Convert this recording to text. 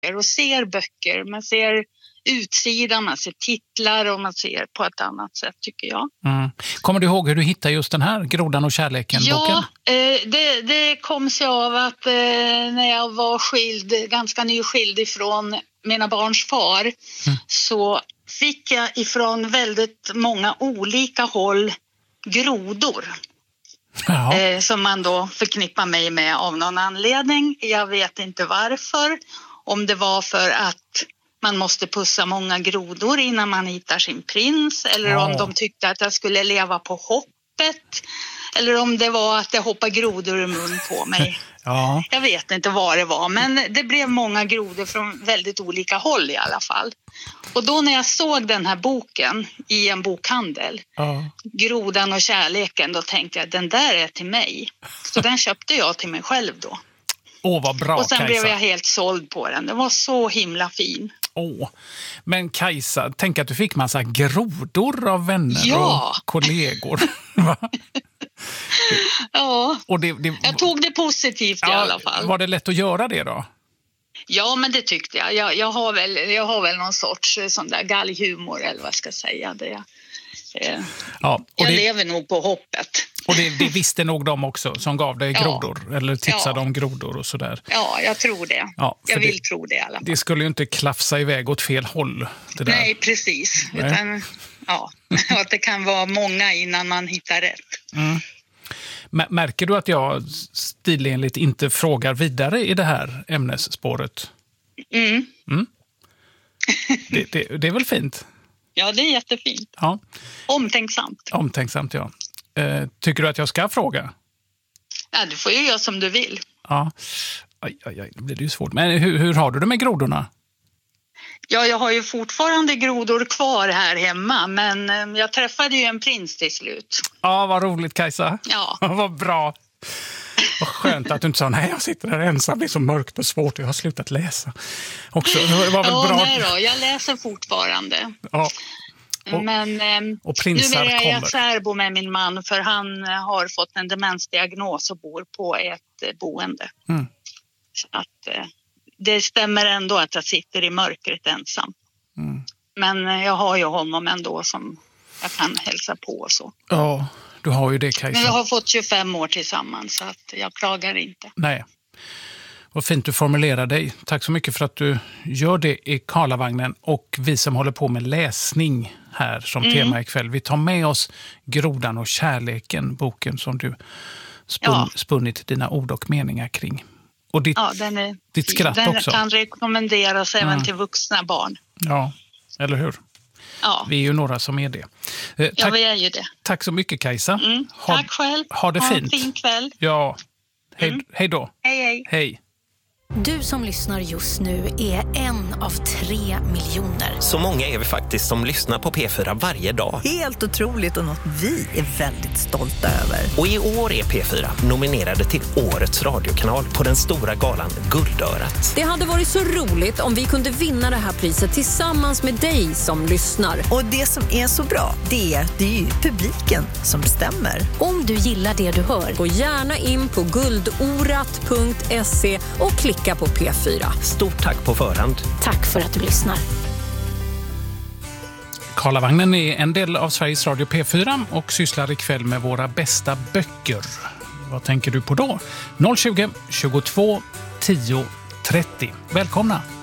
och ser böcker. Man ser utsidan, man ser titlar och man ser på ett annat sätt, tycker jag. Kommer du ihåg hur du hittade just den här Grodan och kärleken-boken? Ja, det kom sig av att när jag var ganska nyskild ifrån mina barns far, så fick jag ifrån väldigt många olika håll grodor. Som man då förknippar mig med av någon anledning. Jag vet inte varför. Om det var för att man måste pussa många grodor innan man hittar sin prins. Eller om de tyckte att jag skulle leva på hoppet. Eller om det var att det hoppade grodor i mun på mig. Ja. Jag vet inte vad det var. Men det blev många grodor från väldigt olika håll i alla fall. Och då när jag såg den här boken i en bokhandel, Grodan och kärleken, då tänkte jag, den där är till mig. Så den köpte jag till mig själv då. Vad bra, och sen Kajsa. blev jag helt såld på den. Den var så himla fin. Men Kajsa, tänk att du fick massa grodor av vänner och kollegor. Va? Och jag tog det positivt i alla fall. Var det lätt att göra det då? Ja, men det tyckte jag. Jag har väl någon sorts sån där galghumor, eller vad jag ska säga. Jag lever nog på hoppet. Och det visste nog de också som gav dig grodor, eller tipsade om grodor och sådär. Ja, jag tror det. Ja, jag vill tro det i alla fall. Det skulle ju inte klafsa iväg åt fel håll. Det där. Nej, precis. Utan, att det kan vara många innan man hittar rätt. Märker du att jag stilenligt inte frågar vidare i det här ämnesspåret? Det är väl fint? Ja, det är jättefint. Ja. Omtänksamt, ja. Tycker du att jag ska fråga? Ja, du får ju göra som du vill. Ja. Aj, det blir ju svårt. Men hur har du det med grodorna? Ja, jag har ju fortfarande grodor kvar här hemma, men jag träffade ju en prins till slut. Ja, vad roligt, Kajsa. Ja. Vad bra. Vad skönt att du inte sa, nej, jag sitter här ensam, det är så mörkt och svårt, jag har slutat läsa. Också, det var väl bra. Nej då, jag läser fortfarande. Ja. Och prinsar nu är jag kommer. särbo med min man, för han har fått en demensdiagnos och bor på ett boende. Så att det stämmer ändå att jag sitter i mörkret ensam. Men jag har ju honom ändå som jag kan hälsa på och så. Ja, du har ju det, Kajsa. Men vi har fått 25 år tillsammans, så att jag klagar inte. Nej. Vad fint du formulerar dig. Tack så mycket för att du gör det i Karlavagnen, och vi som håller på med läsning här som tema ikväll. Vi tar med oss Grodan och kärleken, boken som du spunnit dina ord och meningar kring. Och ditt skratt också. Den kan rekommenderas även till vuxna barn. Ja, eller hur? Ja. Vi är ju några som är det. Tack, vi är ju det. Tack så mycket, Kajsa. Tack själv. Ha det fint. Ha en fin kväll. Ja. Hej då. Hej. Du som lyssnar just nu är en av 3 miljoner. Så många är vi faktiskt som lyssnar på P4 varje dag. Helt otroligt, och något vi är väldigt stolta över. Och i år är P4 nominerade till Årets radiokanal på den stora galan Guldörat. Det hade varit så roligt om vi kunde vinna det här priset tillsammans med dig som lyssnar. Och det som är så bra, det är ju publiken som bestämmer. Om du gillar det du hör, gå gärna in på guldorat.se och klicka på P4. Stort tack på förhand. Tack för att du lyssnar. Karlavagnen är en del av Sveriges Radio P4 och sysslar ikväll med våra bästa böcker. Vad tänker du på då? 020 22 10 30. Välkomna!